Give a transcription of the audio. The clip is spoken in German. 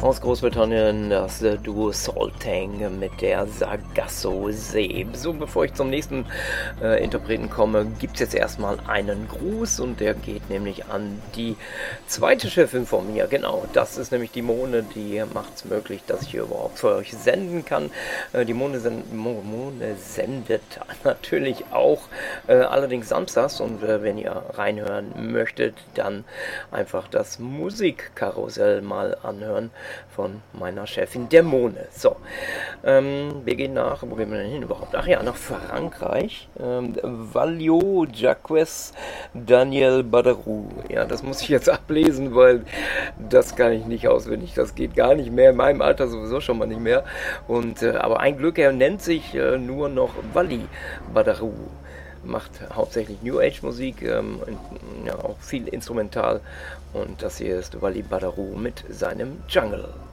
Aus Großbritannien das Duo Saltang mit der Sargasso See. So, bevor ich zum nächsten Interpreten komme, gibt es jetzt erstmal einen Gruß und der geht nämlich an die zweite Chefin von mir. Genau, das ist nämlich die Mone, die macht es möglich, dass ich hier überhaupt für euch senden kann. Die Mone sendet natürlich auch allerdings samstags und wenn ihr reinhören möchtet, dann einfach das Musikkarussell mal anhören von meiner Chefin, der Mone. So, wir gehen nach, wo gehen wir denn hin überhaupt? Ach ja, nach Frankreich. Valio Jacques Daniel Badarou. Ja, das muss ich jetzt ablesen, weil das kann ich nicht auswendig. Das geht gar nicht mehr, in meinem Alter sowieso schon mal nicht mehr. Und, aber ein Glück, er nennt sich nur noch Wally Badarou. Macht hauptsächlich New Age Musik, ja, auch viel instrumental. Und das hier ist Wally Badarou mit seinem Jungle.